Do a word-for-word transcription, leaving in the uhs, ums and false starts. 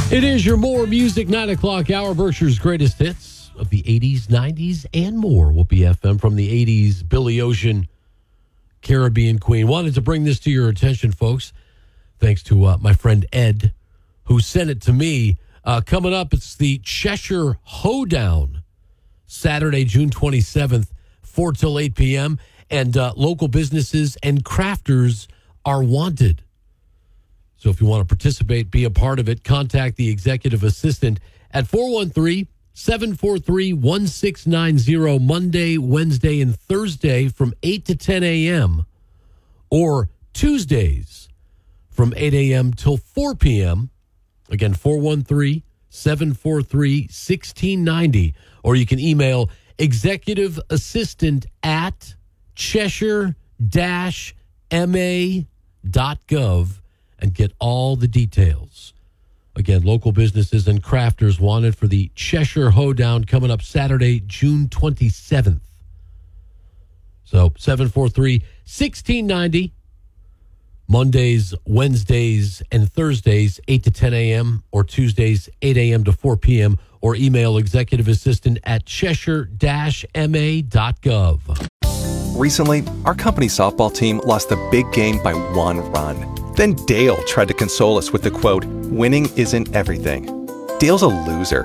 It is your More Music nine o'clock hour, Berkshire's greatest hits of the eighties, nineties, and more. Whoopee F M from the eighties, Billy Ocean, Caribbean Queen. Wanted to bring this to your attention, folks, thanks to uh, my friend Ed, who sent it to me. Uh, coming up, it's the Cheshire Hoedown, Saturday, June twenty-seventh, four till eight p.m., and uh, local businesses and crafters are wanted. So if you want to participate, be a part of it, contact the executive assistant at four one three, seven four three, one six nine zero Monday, Wednesday, and Thursday from eight to ten a.m. or Tuesdays from eight a.m. till four p.m. Again, four one three, seven four three, one six nine zero. Or you can email executive assistant at cheshire dash m a dot gov and get all the details. Again, local businesses and crafters wanted for the Cheshire Hoedown coming up Saturday, June twenty-seventh. So seven four three, one six nine zero. Mondays, Wednesdays, and Thursdays, eight to ten a.m. or Tuesdays, eight a.m. to four p.m. or email executive assistant at cheshire dash m a dot gov. Recently, our company softball team lost the big game by one run. Then Dale tried to console us with the quote, "Winning isn't everything." Dale's a loser,